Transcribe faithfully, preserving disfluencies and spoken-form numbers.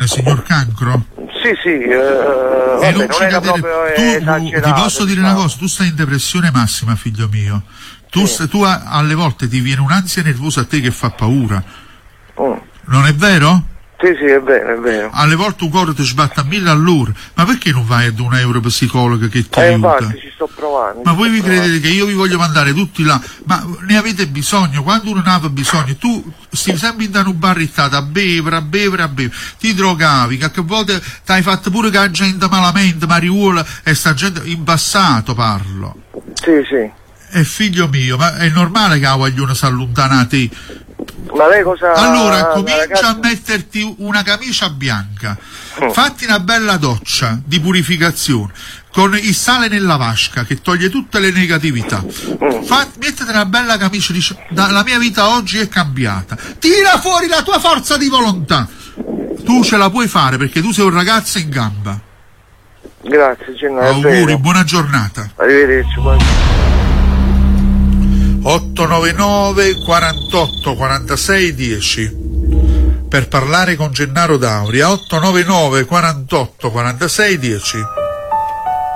signor Cancro? Sì, sì, eh, vabbè, non, non era proprio tu, esagerato. Ti posso dire diciamo. una cosa, tu stai in depressione massima, figlio mio. Tu, sì. tu a, alle volte ti viene un'ansia nervosa a te che fa paura. Mm. Non è vero? Sì, sì, è vero, è vero. Alle volte un cuore ti sbatte a mille all'ora. Ma perché non vai ad un neuropsicologo che ti eh, aiuta? Infatti, ci sto provando. Ma ci voi sto vi provando. credete che io vi voglio mandare tutti là? Ma ne avete bisogno? Quando uno ne aveva bisogno, tu stai sempre in un barrittato a bevere, a bevere, a bevere. Ti drogavi, che a volte ti hai fatto pure che la gente malamente, mariuola, e sta gente in passato parlo. Sì, sì. E figlio mio, ma è normale che la guagliona si allontana da te? Ma lei cosa... Allora comincia ragazza... a metterti una camicia bianca, mm. fatti una bella doccia di purificazione con il sale nella vasca che toglie tutte le negatività. mm. Fatti, mettete una bella camicia, dice, la mia vita oggi è cambiata, tira fuori la tua forza di volontà, tu ce la puoi fare perché tu sei un ragazzo in gamba. Grazie Gennaro. Auguri, buona giornata. Arrivederci. Buona... otto nove nove quarantotto quarantasei dieci per parlare con Gennaro Dauria. Otto nove nove quarantotto quarantasei dieci.